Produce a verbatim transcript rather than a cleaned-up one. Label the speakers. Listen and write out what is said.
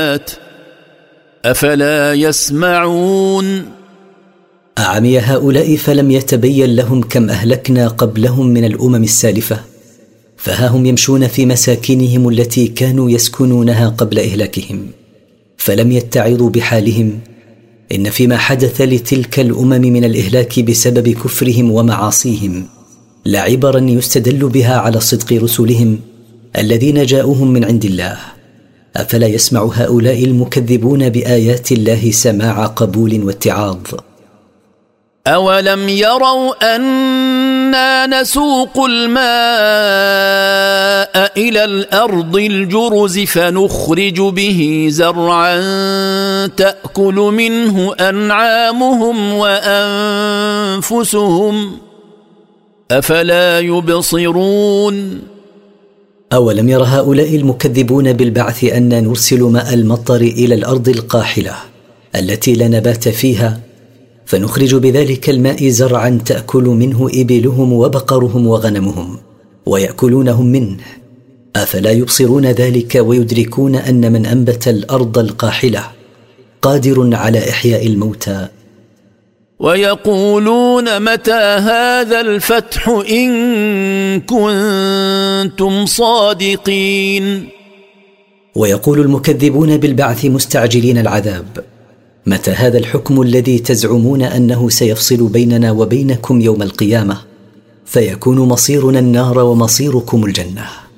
Speaker 1: أفلا يسمعون.
Speaker 2: أعمي هؤلاء فلم يتبين لهم كم أهلكنا قبلهم من الأمم السالفة، فها هم يمشون في مساكنهم التي كانوا يسكنونها قبل إهلاكهم، فلم يتعظوا بحالهم. إن فيما حدث لتلك الأمم من الإهلاك بسبب كفرهم ومعاصيهم لعبرا يستدل بها على صدق رسلهم الذين جاءوهم من عند الله. أفلا يسمع هؤلاء المكذبون بآيات الله سماع قبول واتعاظ؟
Speaker 1: أولم يروا أنا نسوق الماء إلى الأرض الجرز فنخرج به زرعا تأكل منه أنعامهم وأنفسهم أفلا يبصرون.
Speaker 2: أولم ير هؤلاء المكذبون بالبعث أن نرسل ماء المطر إلى الأرض القاحلة التي لا نبات فيها، فنخرج بذلك الماء زرعا تأكل منه إبلهم وبقرهم وغنمهم ويأكلونهم منه، أفلا يبصرون ذلك ويدركون أن من أنبت الأرض القاحلة قادر على إحياء الموتى؟
Speaker 1: ويقولون متى هذا الفتح إن كنتم صادقين.
Speaker 2: ويقول المكذبون بالبعث مستعجلين العذاب: متى هذا الحكم الذي تزعمون أنه سيفصل بيننا وبينكم يوم القيامة، فيكون مصيرنا النار ومصيركم الجنة؟